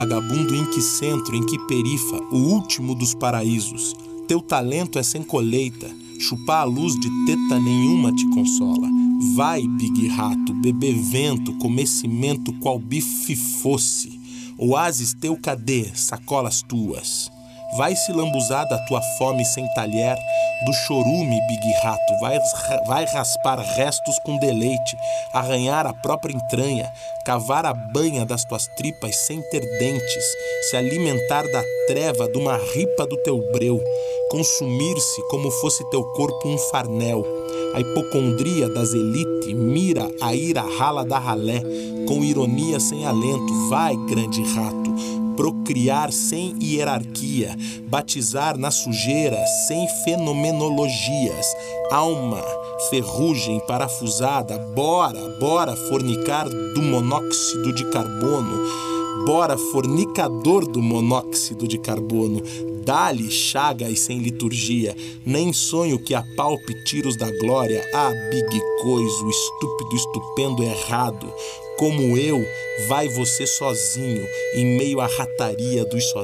Vagabundo em que centro, em que perifa, o último dos paraísos. Teu talento é sem colheita, chupar a luz de teta nenhuma te consola. Vai, Big Rato, beber vento, comer cimento qual bife fosse. Oásis teu cadê, sacolas tuas? Vai se lambuzar da tua fome sem talher, do chorume, Big Rato, vai raspar restos com deleite, arranhar a própria entranha, cavar a banha das tuas tripas sem ter dentes, se alimentar da treva de uma ripa do teu breu, consumir-se como fosse teu corpo um farnel. A hipocondria das elites mira a ira rala da ralé, com ironia sem alento, vai, grande rato, procriar sem hierarquia, batizar na sujeira sem fenomenologias, alma, ferrugem parafusada, bora fornicar do monóxido de carbono, bora fornicador do monóxido de carbono, dá-lhe chagas sem liturgia, nem sonho que apalpe tiros da glória, big coisa, o estúpido estupendo errado, como eu, vai você sozinho, em meio à rataria dos sozinhos.